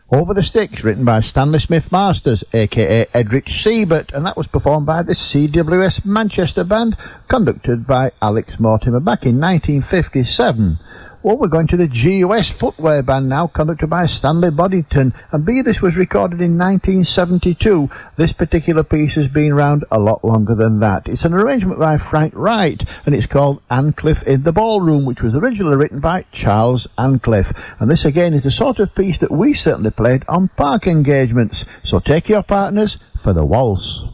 Over the Sticks, written by Stanley Smith Masters, a.k.a. Edrich Siebert, and that was performed by the CWS Manchester Band, conducted by Alex Mortimer back in 1957. Well, we're going to the GUS Footwear Band now, conducted by Stanley Boddington, and this was recorded in 1972. This particular piece has been around a lot longer than that. It's an arrangement by Frank Wright, and it's called Ancliffe in the Ballroom, which was originally written by Charles Ancliffe. And this again is the sort of piece that we certainly played on park engagements. So take your partners for the waltz.